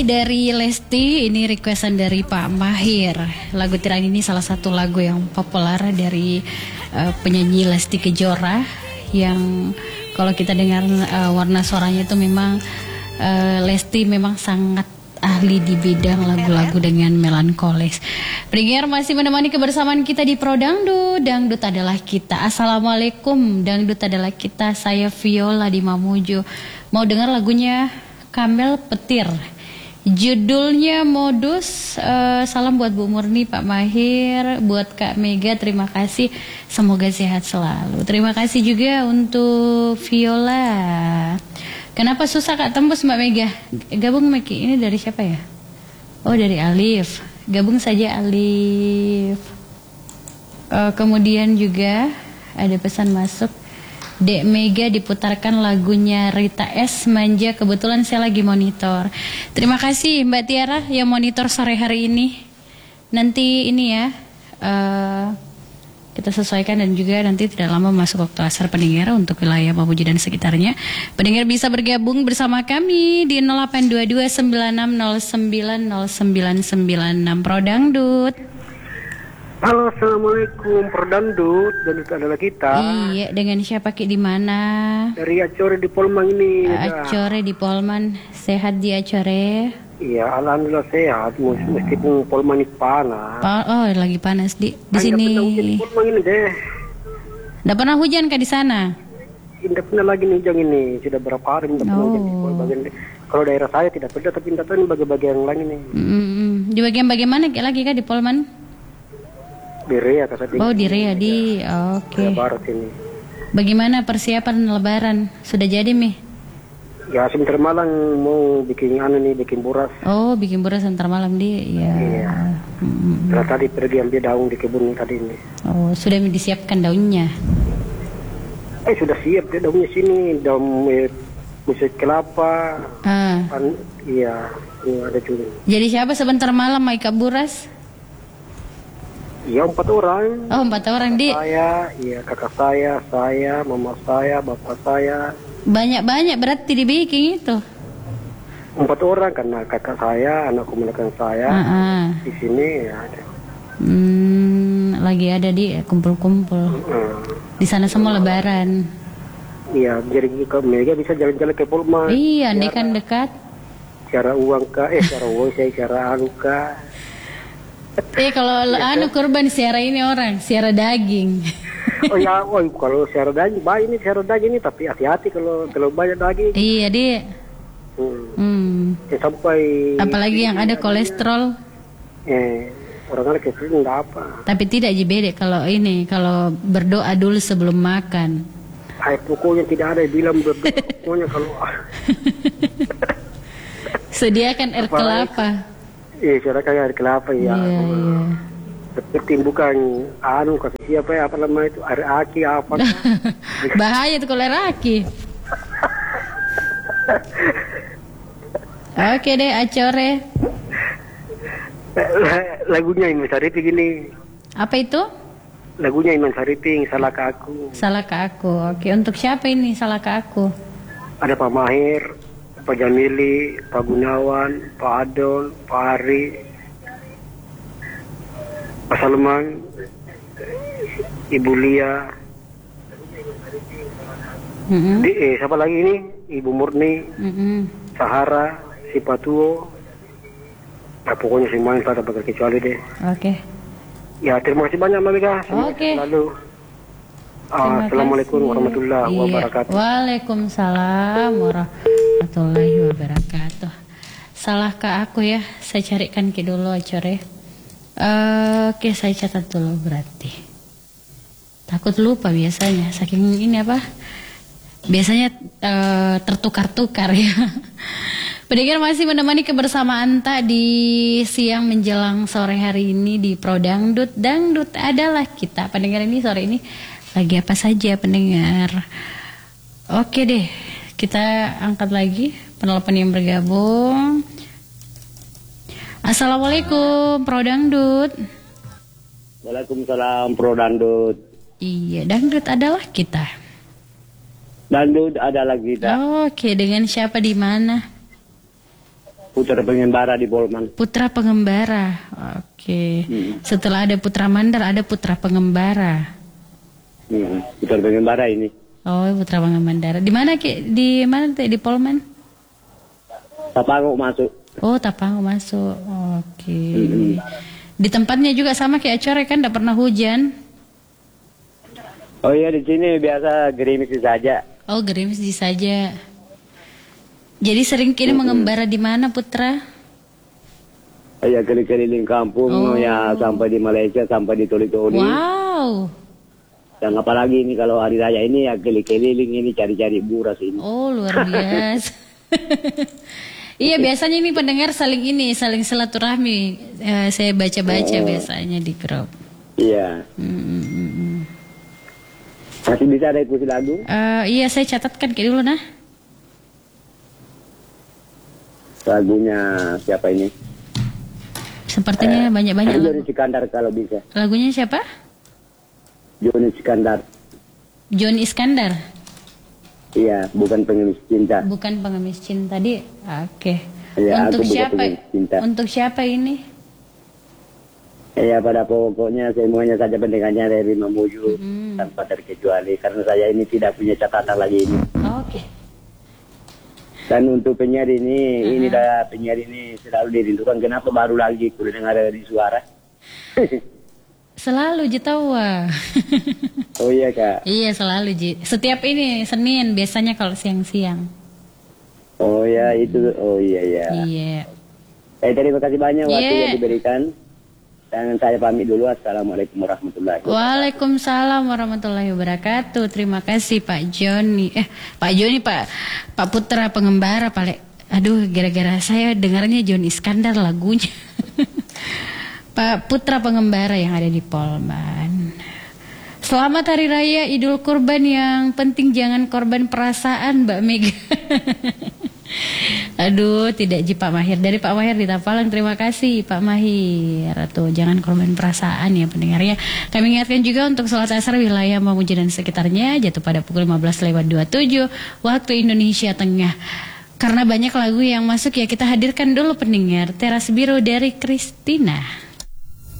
Dari Lesti, ini requestan dari Pak Mahir. Lagu Tiran ini salah satu lagu yang populer dari penyanyi Lesti Kejora, yang kalau kita dengar warna suaranya itu memang Lesti memang sangat ahli di bidang lagu-lagu dengan melankolis. Pendengar masih menemani kebersamaan kita di Pro Dangdut. Dangdut adalah kita. Assalamualaikum, Dangdut adalah kita. Saya Viola di Mamuju. Mau dengar lagunya Kamel Petir. Judulnya Modus. Salam buat Bu Murni, Pak Mahir, buat Kak Mega, terima kasih. Semoga sehat selalu. Terima kasih juga untuk Viola. Kenapa susah Kak tembus Mbak Mega? Gabung Meki, ini dari siapa ya? Oh, dari Alif. Gabung saja Alif. Kemudian juga ada pesan masuk, Dek Mega diputarkan lagunya Rita S Manja, kebetulan saya lagi monitor. Terima kasih Mbak Tiara yang monitor sore hari ini. Nanti ini ya kita sesuaikan, dan juga nanti tidak lama masuk waktu asar pendengar untuk wilayah Mamuju dan sekitarnya. Pendengar bisa bergabung bersama kami di 082296090996 Pro Dangdut. Halo, assalamualaikum, Perdandut, dan itu adalah kita. Iya, dengan siapa Ki, di mana? Dari Acore di Polman ini. Acore di Polman, sehat di Acore? Iya, alhamdulillah sehat, meskipun Polman ini panas. Oh, lagi panas di sini. Di Polman ini deh. Nggak pernah hujan Kak di sana? Tidak pernah lagi nih hujan ini, sudah berapa hari tidak pernah hujan di Polman. Kalau daerah saya tidak pernah, tapi tidak tahu ini bagian yang lain ini. Di bagian bagaimana lagi Kak di Polman? Di Rea, oh di Rea, oke. Barat ini. Bagaimana persiapan Lebaran? Sudah jadi Mi? Ya sebentar malam mau bikin bikin buras. Oh, bikin buras sebentar malam di, ya. Iya. Karena tadi pergi ambil daun di kebun tadi ini. Oh, sudah disiapkan daunnya? Sudah siap deh daunnya sini, daun musik kelapa. Iya, ini ada juga. Jadi siapa sebentar malam Maika buras? Iya, 4 orang. Oh, 4 orang di. Saya, iya, kakak saya, mama saya, bapak saya. Banyak-banyak berarti dibikin itu. 4 orang karena kakak saya, anak keponakan saya. Di sini ya ada. Lagi ada di kumpul-kumpul. Di sana semua Lebaran. Iya, jadi ke Mega bisa jalan-jalan ke Polman. Iya, ini kan dekat. Cara uang cara anu kak. Kalau kurban siara ini orang, siara daging. Oh ya, kalau siara daging, baik ini siara daging ini, tapi hati-hati kalau banyak daging. Iya dia. Sampai. Apalagi yang ada kolesterol. Orang ada kesini nggak apa. Tapi tidak beda kalau berdoa dulu sebelum makan. Pokoknya tidak ada yang bilang berdoa. Pokoknya kalau. Sediakan air kelapa. Iya, cara kayak air kelapa ya. Iya. Seperti bukan kasih siapa ya, apa namanya itu, air aki apa. Bahaya itu kalau air aki. Oke deh, Acore. Lagunya Iman Sariping gini. Apa itu? Lagunya Iman Sariping, Salah Ke Aku. Salah Ke Aku. Oke, untuk siapa ini Salah Ke Aku? Ada Pak Mahir, Pak Jamili, Pak Gunawan, Pak Adol, Pak Ari, Pak Salman, Ibu Lia. Siapa lagi ini? Ibu Murni, Sahara, si Patuo. Nah, pokoknya semuanya tak ada kecuali deh. Oke. Ya, terima kasih banyak Mbak Mega. Oke. Lalu. Assalamualaikum warahmatullahi wabarakatuh. Waalaikumsalam warahmatullahi wabarakatuh. Salah ke aku ya, saya carikan dulu Acore. Oke, saya catat dulu berarti. Takut lupa biasanya, saking ini apa? Biasanya tertukar-tukar ya. Pendengar masih menemani kebersamaan tak di siang menjelang sore hari ini di Pro Dangdut. Dangdut adalah kita. Pendengar ini sore ini lagi apa saja pendengar? Oke deh, kita angkat lagi penelpon yang bergabung. Assalamualaikum Pro Dangdut. Waalaikumsalam Pro Dangdut. Iya, Dangdut adalah kita. Dangdut adalah kita. Oke, dengan siapa di mana? Putra Pengembara di Polman. Putra Pengembara. Oke. Setelah ada Putra Mandar, ada Putra Pengembara. Putra Pengembara ini. Oh, Putra Pengembara. Di mana Ki? Di mana Teh? Di Polman? Tapango masuk. Oh, Tapango masuk. Oke. Di tempatnya juga sama kayak Acore kan, tidak pernah hujan. Oh iya, di sini biasa gerimis saja. Oh, gerimis saja. Jadi sering kini mengembara di mana, Putra? Ya keliling kampung, ya sampai di Malaysia, sampai di Toli-Toli. Wow. Dan apalagi ini kalau hari raya ini ya keliling ini cari-cari buras ini. Oh, luar biasa. Iya, biasanya ini pendengar saling silaturahmi. Saya baca-baca biasanya di grup. Iya. Masih bisa ada ikuti lagu? Iya, saya catatkan kayak dulu nah. Lagunya siapa ini? Sepertinya banyak-banyak lagu. Joni Iskandar kalau bisa. Lagunya siapa? Joni Iskandar. Joni Iskandar. Iya, bukan pengemis cinta. Bukan pengemis cinta tadi. Oke. Ya, untuk siapa? Cinta. Untuk siapa ini? Ya, pada pokoknya semuanya saja pendengarnya dari Mamuju tanpa terkecuali karena saya ini tidak punya catatan lagi ini. Oke. Dan untuk penyiar ini penyiar ini selalu dirindukan. Kenapa baru lagi kuliah dengar di suara? Selalu Ji tawa. Oh iya Kak. Iya selalu Ji. Setiap ini Senin biasanya kalau siang-siang. Oh ya itu. Oh iya ya. Iya. Terima kasih banyak waktu yang diberikan. Dan saya pamit dulu. Assalamualaikum warahmatullahi wabarakatuh. Waalaikumsalam warahmatullahi wabarakatuh. Terima kasih Pak Joni. Pak Putra Pengembara Pak. Aduh, gara-gara saya dengarnya Joni Iskandar lagunya. Pak Putra Pengembara yang ada di Polman. Selamat Hari Raya Idul Kurban, yang penting jangan korban perasaan Mbak Mega. Aduh, tidak Ji Pak Mahir. Dari Pak Mahir di Tapalang, terima kasih Pak Mahir. Tuh, jangan korban perasaan ya pendengarnya. Kami ingatkan juga untuk sholat asar wilayah Mamuju dan sekitarnya jatuh pada pukul 15:27 waktu Indonesia Tengah. Karena banyak lagu yang masuk ya, kita hadirkan dulu pendengar Teras Biru dari Kristina.